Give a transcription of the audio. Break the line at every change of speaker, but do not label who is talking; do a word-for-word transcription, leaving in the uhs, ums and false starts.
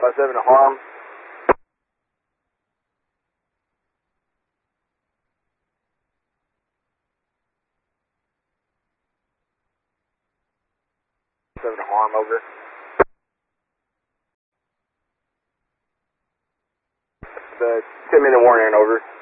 five seven to harm. seven to harm, over. The ten minute warning, over.